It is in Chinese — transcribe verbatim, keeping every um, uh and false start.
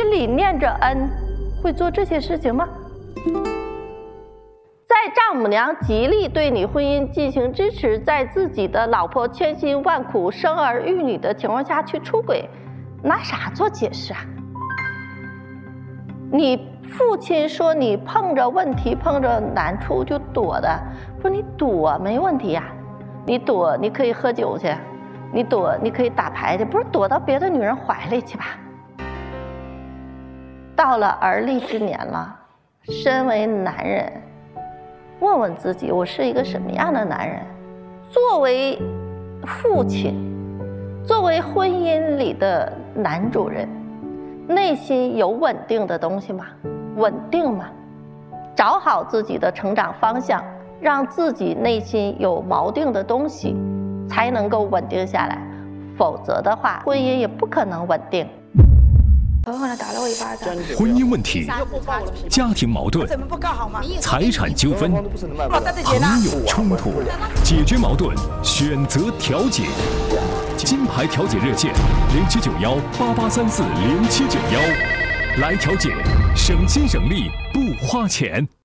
心里念着恩，会做这些事情吗？在丈母娘极力对你婚姻进行支持，在自己的老婆千辛万苦生儿育女的情况下去出轨，拿啥做解释啊？你父亲说你碰着问题碰着难处就躲的，说你躲没问题呀、啊，你躲你可以喝酒去，你躲你可以打牌去，不是躲到别的女人怀里去吧？到了而立之年了，身为男人，问问自己，我是一个什么样的男人？作为父亲，作为婚姻里的男主人，内心有稳定的东西吗？稳定吗？找好自己的成长方向，让自己内心有锚定的东西，才能够稳定下来。否则的话，婚姻也不可能稳定。 朋友呢打了我一巴掌。 婚姻问题、家庭矛盾、财产纠纷、朋友冲突，解决矛盾，选择调解。金牌调解热线零七九幺八八三四零七九幺，来调解，省心省力不花钱。